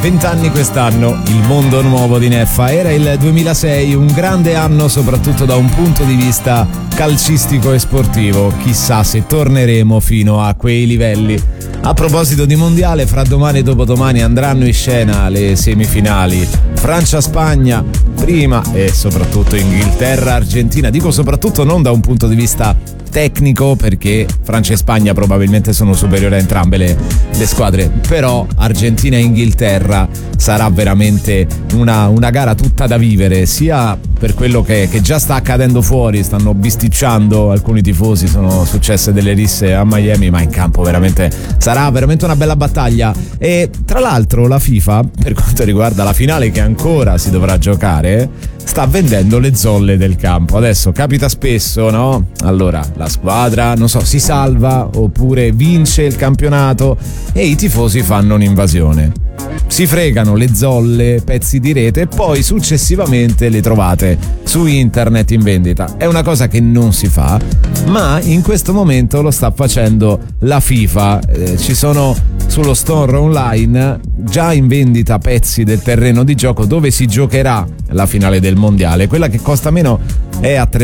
20 anni quest'anno, il mondo nuovo di Neffa. Era il 2006, un grande anno soprattutto da un punto di vista calcistico e sportivo. Chissà se torneremo fino a quei livelli. A proposito di mondiale, fra domani e dopodomani andranno in scena le semifinali Francia-Spagna prima e soprattutto Inghilterra-Argentina. Dico soprattutto non da un punto di vista tecnico, perché Francia e Spagna probabilmente sono superiori a entrambe le squadre, però Argentina e Inghilterra sarà veramente una gara tutta da vivere, sia per quello che già sta accadendo fuori, stanno bisticciando alcuni tifosi, sono successe delle risse a Miami, ma in campo sarà veramente una bella battaglia. E tra l'altro la FIFA, per quanto riguarda la finale che ancora si dovrà giocare, sta vendendo le zolle del campo. Adesso capita spesso, no? Allora la squadra, non so, si salva oppure vince il campionato e i tifosi fanno un'invasione, si fregano le zolle, pezzi di rete, e poi successivamente le trovate su internet in vendita. È una cosa che non si fa, ma in questo momento lo sta facendo la FIFA. Ci sono sullo store online già in vendita pezzi del terreno di gioco dove si giocherà la finale del mondiale. Quella che costa meno è a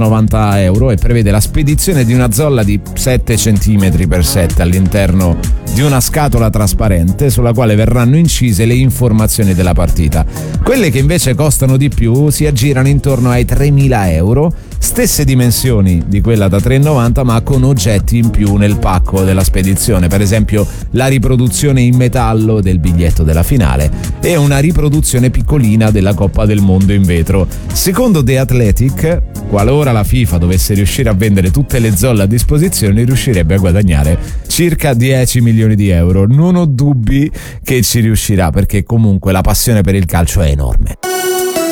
€390 e prevede la spedizione di una zolla di 7 cm per 7 all'interno di una scatola trasparente sulla quale verranno incise le informazioni della partita. Quelle che invece costano di più si aggirano intorno ai €3.000, stesse dimensioni di quella da €3,90 ma con oggetti in più nel pacco della spedizione, per esempio la riproduzione in metallo del biglietto della finale e una riproduzione piccolina della Coppa del Mondo in vetro. Secondo The Athletic, qualora la FIFA dovesse riuscire a vendere tutte le zolle a disposizione, riuscirebbe a guadagnare circa €10 milioni. Non ho dubbi che ci riuscirà, perché comunque la passione per il calcio è enorme.